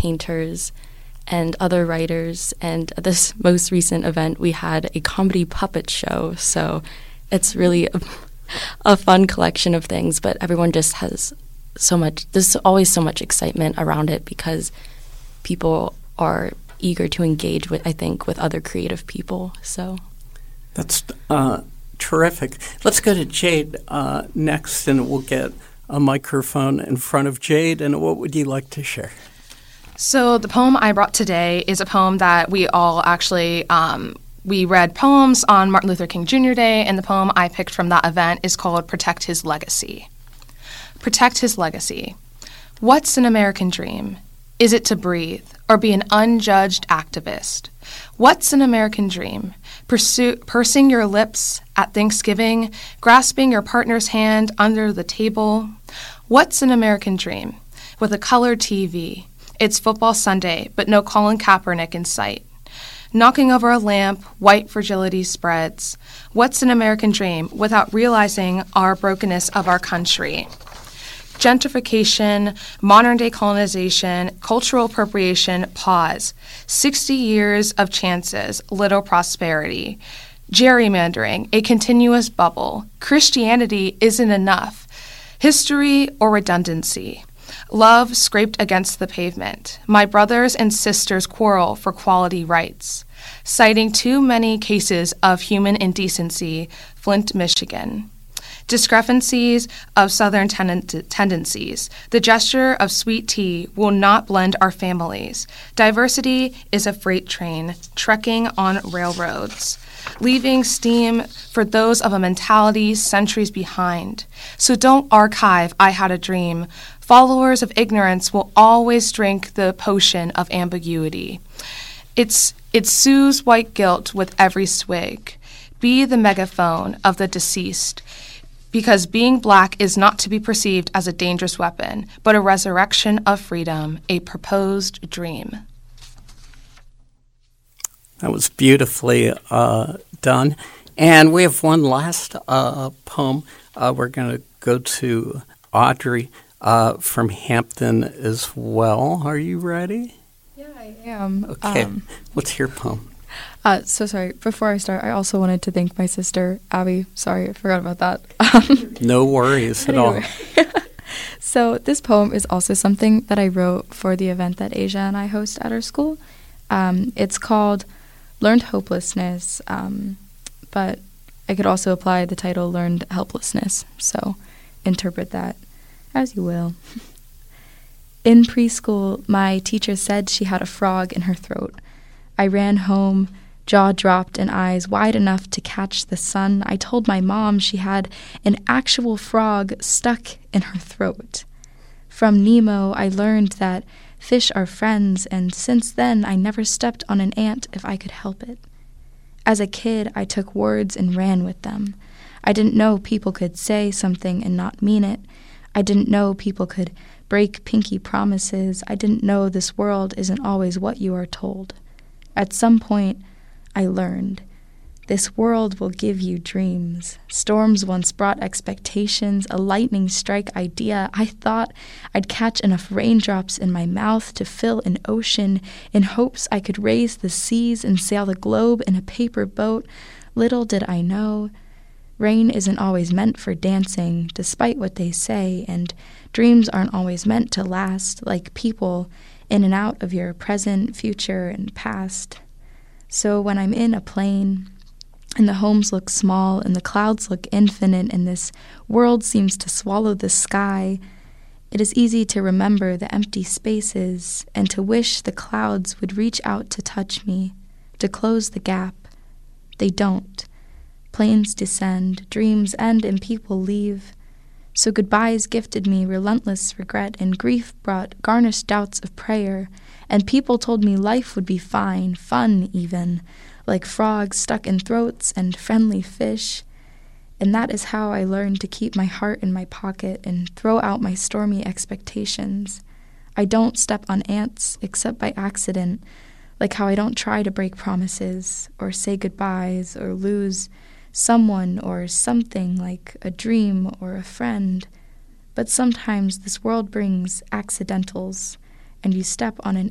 painters and other writers. And at this most recent event, we had a comedy puppet show. So it's really a fun collection of things, but everyone just has so much, there's always so much excitement around it because people are eager to engage with, I think, with other creative people. So that's terrific. Let's go to Jade next, and we'll get a microphone in front of Jade. And what would you like to share? So the poem I brought today is a poem that we all actually we read poems on Martin Luther King Jr. Day, and the poem I picked from that event is called Protect His Legacy. Protect his legacy. What's an American dream? Is it to breathe or be an unjudged activist? What's an American dream? Pursing your lips at Thanksgiving, grasping your partner's hand under the table. What's an American dream? With a colored TV. It's football Sunday, but no Colin Kaepernick in sight. Knocking over a lamp, white fragility spreads. What's an American dream without realizing our brokenness of our country? Gentrification, modern-day colonization, cultural appropriation, pause. 60 years of chances, little prosperity. Gerrymandering, a continuous bubble. Christianity isn't enough. History or redundancy. Love scraped against the pavement. My brothers and sisters quarrel for quality rights. Citing too many cases of human indecency, Flint, Michigan. Discrepancies of Southern tendencies. The gesture of sweet tea will not blend our families. Diversity is a freight train, trekking on railroads, leaving steam for those of a mentality centuries behind. So don't archive I Had a Dream. Followers of ignorance will always drink the potion of ambiguity. It soothes white guilt with every swig. Be the megaphone of the deceased. Because being black is not to be perceived as a dangerous weapon, but a resurrection of freedom, a proposed dream. That was beautifully done. And we have one last poem. We're going to go to Audrey from Hampton as well. Are you ready? Yeah, I am. Okay. What's your poem? So sorry, before I start, I also wanted to thank my sister, Abby. Sorry, I forgot about that. No worries at all. So this poem is also something that I wrote for the event that Asia and I host at our school. It's called Learned Hopelessness, but I could also apply the title Learned Helplessness, so interpret that as you will. In preschool, my teacher said she had a frog in her throat. I ran home, jaw dropped and eyes wide enough to catch the sun. I told my mom she had an actual frog stuck in her throat. From Nemo, I learned that fish are friends, and since then I never stepped on an ant if I could help it. As a kid, I took words and ran with them. I didn't know people could say something and not mean it. I didn't know people could break pinky promises. I didn't know this world isn't always what you are told. At some point, I learned, this world will give you dreams. Storms once brought expectations, a lightning strike idea. I thought I'd catch enough raindrops in my mouth to fill an ocean in hopes I could raise the seas and sail the globe in a paper boat. Little did I know, rain isn't always meant for dancing, despite what they say, and dreams aren't always meant to last, like people in and out of your present, future, and past. So when I'm in a plane, and the homes look small, and the clouds look infinite, and this world seems to swallow the sky, it is easy to remember the empty spaces, and to wish the clouds would reach out to touch me, to close the gap. They don't. Planes descend, dreams end, and people leave. So goodbyes gifted me relentless regret, and grief brought garnished doubts of prayer, and people told me life would be fine, fun even, like frogs stuck in throats and friendly fish. And that is how I learned to keep my heart in my pocket and throw out my stormy expectations. I don't step on ants except by accident, like how I don't try to break promises or say goodbyes or lose someone or something like a dream or a friend. But sometimes this world brings accidentals, and you step on an